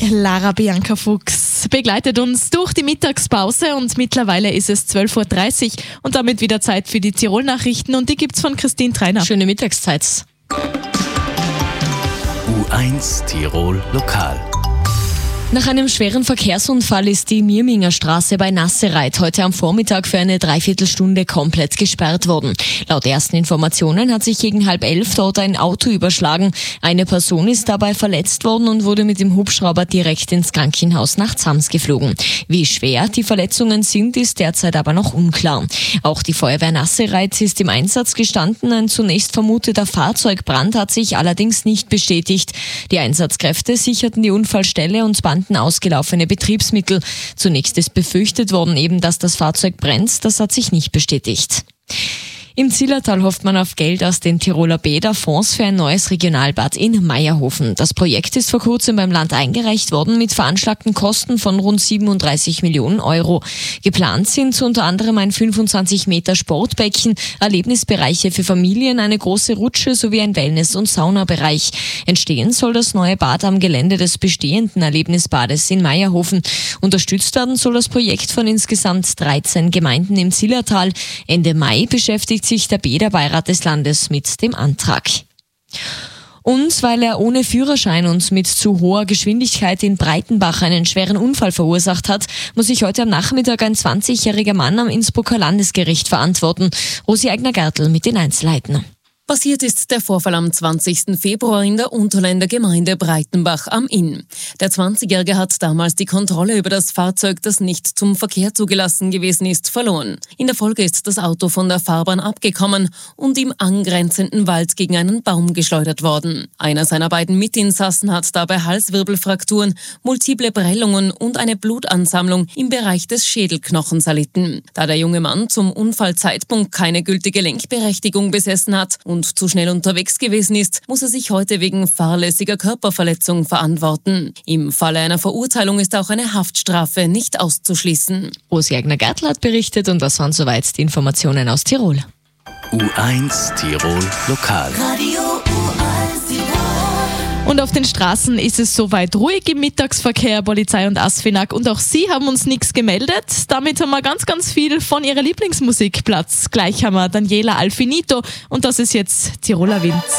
Lara Bianca Fuchs begleitet uns durch die Mittagspause und mittlerweile ist es 12.30 Uhr und damit wieder Zeit für die Tirol-Nachrichten und die gibt's von Christine Treiner. Schöne Mittagszeit. U1 Tirol Lokal. Nach einem schweren Verkehrsunfall ist die Mirminger Straße bei Nassereit heute am Vormittag für eine Dreiviertelstunde komplett gesperrt worden. Laut ersten Informationen hat sich gegen 10:30 dort ein Auto überschlagen. Eine Person ist dabei verletzt worden und wurde mit dem Hubschrauber direkt ins Krankenhaus nach Zams geflogen. Wie schwer die Verletzungen sind, ist derzeit aber noch unklar. Auch die Feuerwehr Nassereit ist im Einsatz gestanden. Ein zunächst vermuteter Fahrzeugbrand hat sich allerdings nicht bestätigt. Die Einsatzkräfte sicherten die Unfallstelle und banden ausgelaufene Betriebsmittel. Zunächst ist befürchtet worden eben, dass das Fahrzeug brennt. Das hat sich nicht bestätigt. Im Zillertal hofft man auf Geld aus den Tiroler Bäderfonds für ein neues Regionalbad in Meierhofen. Das Projekt ist vor kurzem beim Land eingereicht worden mit veranschlagten Kosten von rund 37 Millionen Euro. Geplant sind unter anderem ein 25 Meter Sportbecken, Erlebnisbereiche für Familien, eine große Rutsche sowie ein Wellness- und Saunabereich. Entstehen soll das neue Bad am Gelände des bestehenden Erlebnisbades in Meierhofen. Unterstützt werden soll das Projekt von insgesamt 13 Gemeinden im Zillertal. Ende Mai beschäftigt sich der Bäderbeirat des Landes mit dem Antrag. Und weil er ohne Führerschein und mit zu hoher Geschwindigkeit in Breitenbach einen schweren Unfall verursacht hat, muss sich heute am Nachmittag ein 20-jähriger Mann am Innsbrucker Landesgericht verantworten. Rosi Eigner-Gertl mit den Einzelheiten. Passiert ist der Vorfall am 20. Februar in der Unterländer Gemeinde Breitenbach am Inn. Der 20-Jährige hat damals die Kontrolle über das Fahrzeug, das nicht zum Verkehr zugelassen gewesen ist, verloren. In der Folge ist das Auto von der Fahrbahn abgekommen und im angrenzenden Wald gegen einen Baum geschleudert worden. Einer seiner beiden Mitinsassen hat dabei Halswirbelfrakturen, multiple Prellungen und eine Blutansammlung im Bereich des Schädelknochens erlitten. Da der junge Mann zum Unfallzeitpunkt keine gültige Lenkberechtigung besessen hat und zu schnell unterwegs gewesen ist, muss er sich heute wegen fahrlässiger Körperverletzung verantworten. Im Falle einer Verurteilung ist auch eine Haftstrafe nicht auszuschließen. Rosi Eigner-Gertl hat berichtet und das waren soweit die Informationen aus Tirol. U1 Tirol Lokal. Radio U1 Tirol. Und auf den Straßen ist es soweit ruhig im Mittagsverkehr, Polizei und ASFINAG. Und auch Sie haben uns nichts gemeldet. Damit haben wir ganz, ganz viel von Ihrer Lieblingsmusik Platz. Gleich haben wir Daniela Alfinito und das ist jetzt Tiroler Wind.